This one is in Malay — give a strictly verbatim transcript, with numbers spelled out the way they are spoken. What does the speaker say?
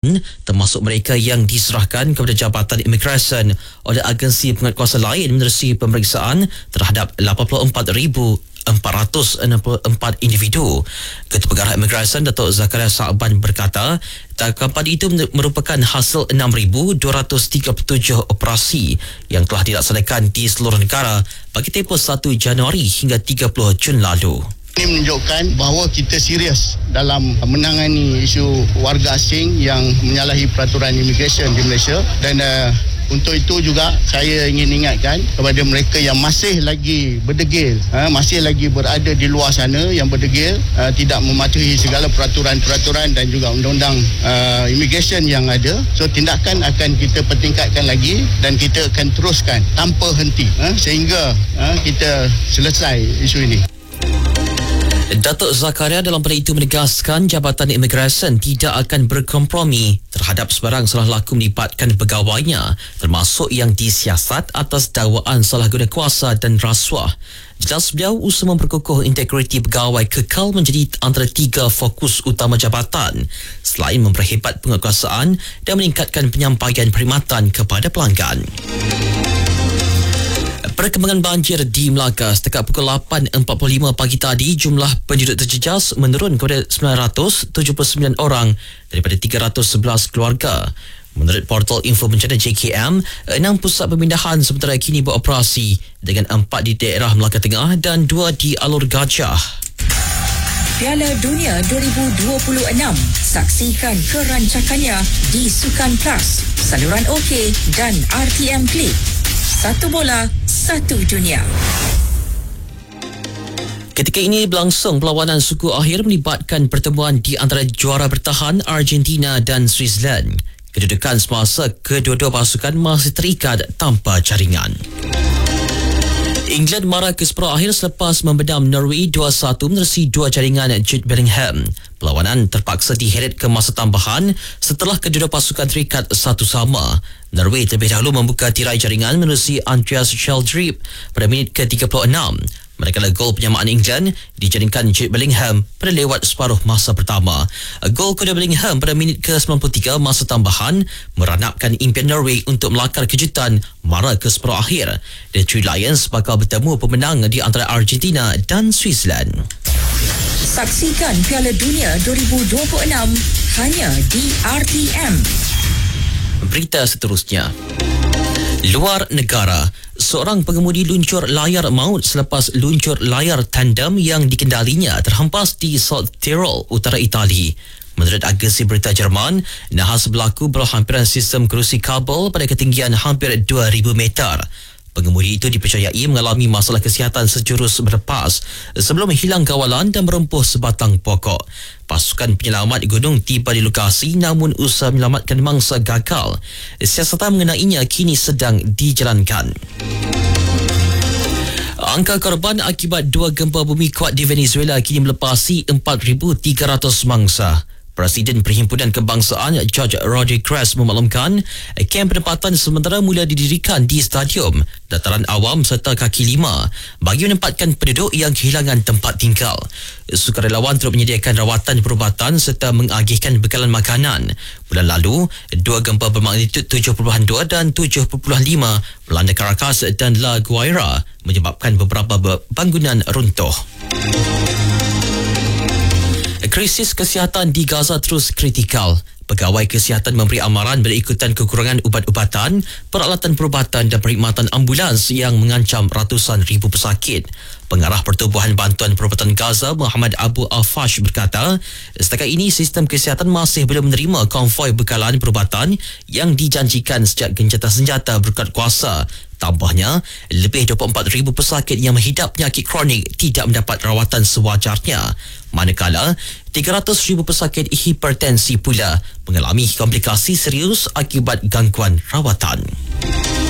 enam, termasuk mereka yang diserahkan kepada Jabatan Imigresen oleh agensi penguatkuasa lain menerusi pemeriksaan terhadap lapan puluh empat ribu empat ratus enam puluh empat individu. Ketua Pengarah Imigresen Datuk Zakaria Sa'ban berkata, tangkapan itu merupakan hasil enam ribu dua ratus tiga puluh tujuh operasi yang telah dilaksanakan di seluruh negara bagi tempoh satu Januari hingga tiga puluh Jun lalu. Ini menunjukkan bahawa kita serius dalam menangani isu warga asing yang menyalahi peraturan imigresen di Malaysia, dan uh, untuk itu juga saya ingin ingatkan kepada mereka yang masih lagi berdegil, uh, masih lagi berada di luar sana yang berdegil, uh, tidak mematuhi segala peraturan-peraturan dan juga undang-undang uh, imigresen yang ada. So tindakan akan kita pertingkatkan lagi dan kita akan teruskan tanpa henti uh, sehingga uh, kita selesai isu ini. Datuk Zakaria dalam pada itu menegaskan Jabatan Imigresen tidak akan berkompromi terhadap sebarang salah laku melibatkan pegawainya, termasuk yang disiasat atas dakwaan salah guna kuasa dan rasuah. Jelas beliau, usaha memperkukuh integriti pegawai kekal menjadi antara tiga fokus utama jabatan selain memperhebat penguatkuasaan dan meningkatkan penyampaian perkhidmatan kepada pelanggan. Perkembangan banjir di Melaka setakat pukul lapan empat puluh lima pagi tadi, jumlah penduduk terjejas menurun kepada sembilan ratus tujuh puluh sembilan orang daripada tiga ratus sebelas keluarga. Menurut portal info bencana J K M, enam pusat pemindahan sementara kini beroperasi dengan empat di daerah Melaka Tengah dan dua di Alor Gajah. Piala Dunia dua ribu dua puluh enam. Saksikan kerancakannya di Sukan Plus, saluran OK dan R T M Klik. Satu bola, satu dunia. Ketika ini berlangsung perlawanan suku akhir melibatkan pertemuan di antara juara bertahan Argentina dan Switzerland. Kedudukan semasa kedua-dua pasukan masih terikat tanpa jaringan. England marah ke separuh akhir selepas membendam Norway dua satu menerusi dua jaringan Jude Bellingham. Perlawanan terpaksa diheret ke masa tambahan setelah kedua pasukan terikat satu sama. Norway terlebih dahulu membuka tirai jaringan menerusi Andreas Sheldrip pada minit ke tiga puluh enam. Manakala gol penyamaan England dijaringkan Jude Bellingham pada lewat separuh masa pertama. Gol kedua Bellingham pada minit ke sembilan puluh tiga masa tambahan meranapkan impian Norway untuk melakar kejutan mara ke separuh akhir. The Three Lions bakal bertemu pemenang di antara Argentina dan Switzerland. Saksikan Piala Dunia dua ribu dua puluh enam hanya di R T M. Berita seterusnya. Luar negara, seorang pengemudi luncur layar maut selepas luncur layar tandem yang dikendalinya terhempas di South Tyrol, utara Itali. Menurut agensi berita Jerman, nahas berlaku berhampiran sistem kerusi kabel pada ketinggian hampir dua ribu meter. Pengemudi itu dipercayai mengalami masalah kesihatan sejurus berlepas sebelum hilang kawalan dan merempuh sebatang pokok. Pasukan penyelamat gunung tiba di lokasi namun usaha menyelamatkan mangsa gagal. Siasatan mengenainya kini sedang dijalankan. Angka korban akibat dua gempa bumi kuat di Venezuela kini melepasi empat ribu tiga ratus mangsa. Presiden Perhimpunan Kebangsaan George Rodriguez memaklumkan kem penempatan sementara mula didirikan di stadium, dataran awam serta kaki lima bagi menempatkan penduduk yang kehilangan tempat tinggal. Sukarelawan turut menyediakan rawatan perubatan serta mengagihkan bekalan makanan. Bulan lalu, dua gempa bermagnitud tujuh perpuluhan dua dan tujuh perpuluhan lima melanda Caracas dan La Guaira menyebabkan beberapa bangunan runtuh. Krisis kesihatan di Gaza terus kritikal. Pegawai kesihatan memberi amaran berikutan kekurangan ubat-ubatan, peralatan perubatan dan perkhidmatan ambulans yang mengancam ratusan ribu pesakit. Pengarah Pertubuhan Bantuan Perubatan Gaza, Muhammad Abu Al-Fash berkata, setakat ini sistem kesihatan masih belum menerima konvoi bekalan perubatan yang dijanjikan sejak gencatan senjata berkuat kuasa. Tambahnya, lebih dua puluh empat ribu pesakit yang menghidap penyakit kronik tidak mendapat rawatan sewajarnya. Manakala, tiga ratus ribu pesakit hipertensi pula mengalami komplikasi serius akibat gangguan rawatan.